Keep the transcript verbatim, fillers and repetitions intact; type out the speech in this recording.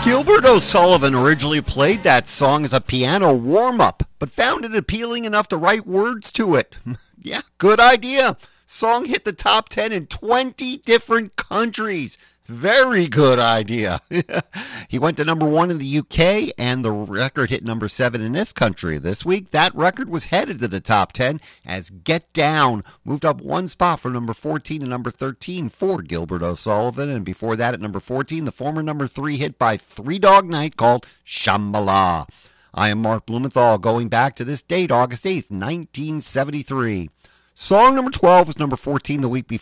Gilbert O'Sullivan originally played that song as a piano warm-up, but found it appealing enough to write words to it. Yeah, good idea. Song hit the top ten in twenty different countries. Very good idea. He went to number one in the U K, and the record hit number seven in this country this week. That record was headed to the top ten as Get Down moved up one spot from number fourteen to number thirteen for Gilbert O'Sullivan. And before that, at number fourteen, the former number three hit by Three Dog Night called Shambhala. I am Mark Blumenthal, going back to this date, August eighth, nineteen seventy-three. Song number twelve was number fourteen the week before.